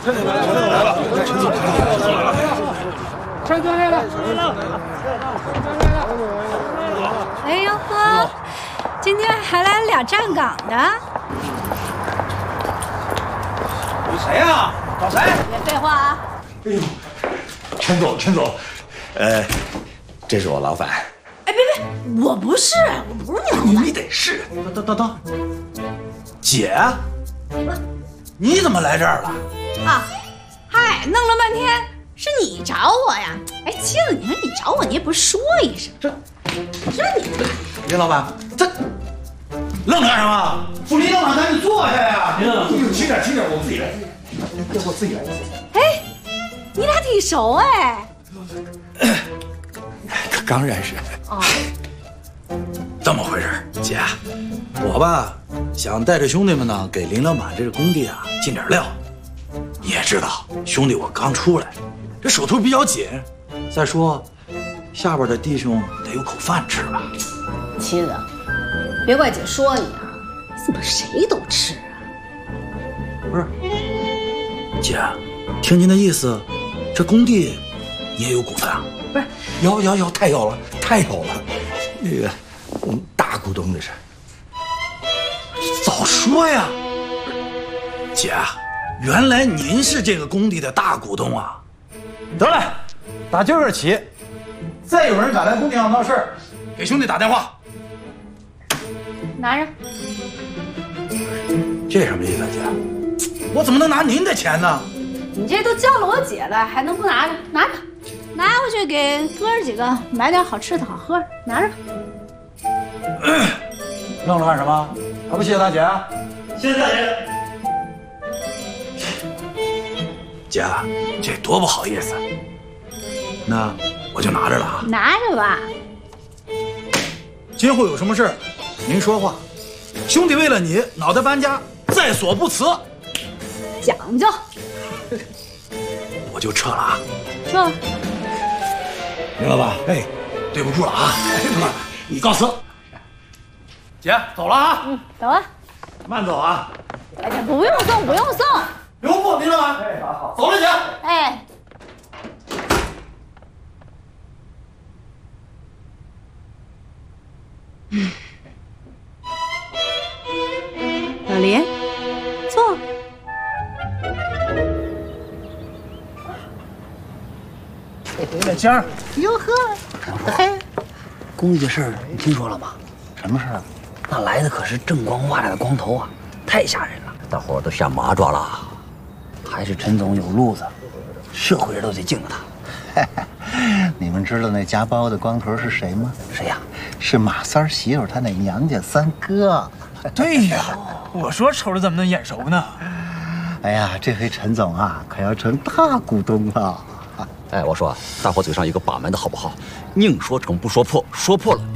陈总来了！ 哎呦呵，今天还来俩站岗的。 有谁呀？找谁？ 别废话啊！ 哎呦，陈总，这是我老板。 哎，别，我不是你老板。 你得是。等，姐，你怎么来这儿了？ 啊，嗨，弄了半天是你找我呀？哎，妻子，你说你找我，你也不说一声。这你林老板，这愣干什么？不林老板，赶紧坐下呀！轻点，我自己来。我自己来。 哎，你俩挺熟哎。 刚认识。 哦。 这么回事，姐，我吧想带着兄弟们呢，给林老板这个工地啊进点料。你也知道，兄弟我刚出来，这手头比较紧。再说，下边的弟兄得有口饭吃吧。 妻子，别怪姐说你啊，你怎么谁都吃啊？ 不是，姐，听您的意思，这工地你也有股份啊？不是，有，太有了。那个，大股东这是。早说呀，姐，原来您是这个工地的大股东啊！得嘞，打今儿起，再有人敢来工地上闹事儿，给兄弟打电话。 拿着。 这什么意思啊，姐？我怎么能拿您的钱呢？ 你这都叫了我姐了，还能不拿着？拿回去给哥儿几个买点好吃的好喝的，拿着吧。 愣着干什么？还不谢谢大姐？谢谢大姐。姐，这多不好意思。那我就拿着了啊。 拿着吧。 今后有什么事您说话。兄弟为了你，脑袋搬家，在所不辞。 讲究。 我就撤了啊。 撤。 林老板，哎，对不住了啊。你告辞。姐，走了啊。 走啊。 慢走啊。 哎，不用送。 留步，林老板。哎，好，走了，姐。 哎。老林，坐。 那江， 哟呵，嘿，工地的事儿你听说了吗？ 什么事儿？ 那来的可是锃光瓦亮的光头啊，太吓人了，大伙儿都吓麻爪了。还是陈总有路子，社会人都得敬着他。 你们知道那家包的光头是谁吗？ 谁呀？ 是马三媳妇他那娘家三哥。 对呀，我说瞅着怎么能眼熟呢？ 哎呀，这回陈总啊，可要成大股东了。 哎，我说大伙嘴上一个把门的好不好？宁说成不说破，说破了